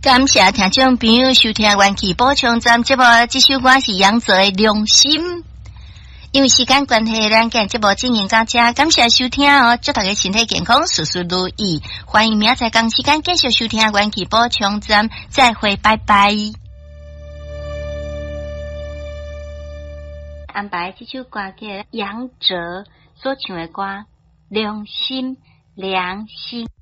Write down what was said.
感谢听众朋友收听元气补充站节目，这首歌是杨泽的《良心》。因为时间关系，咱今节目进行到这，感谢收听哦，祝大家身体健康，事事如意。欢迎明仔同时间继续收听元气补充站，再会，拜拜。安排这首歌给杨泽所唱的歌《良心》，良心。